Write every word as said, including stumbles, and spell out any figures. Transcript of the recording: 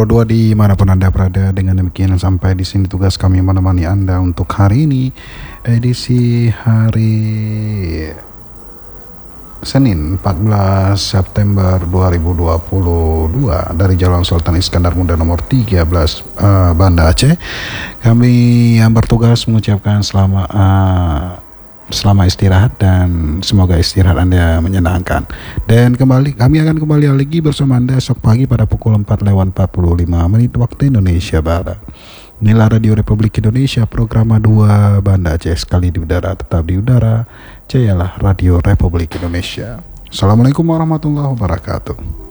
dua dimanapun Anda berada. Dengan demikian sampai di sini tugas kami menemani Anda untuk hari ini, edisi hari Senin empat belas September dua ribu dua puluh dua dari Jalan Sultan Iskandar Muda nomor tiga belas uh, Banda Aceh. Kami yang bertugas mengucapkan selamat uh, Selamat istirahat dan semoga istirahat Anda menyenangkan. Dan kembali kami akan kembali lagi bersama Anda esok pagi pada pukul empat lewat empat puluh lima menit waktu Indonesia Barat. Inilah Radio Republik Indonesia, program dua Banda Aceh, sekali di udara tetap di udara. Jayalah Radio Republik Indonesia. Assalamualaikum warahmatullahi wabarakatuh.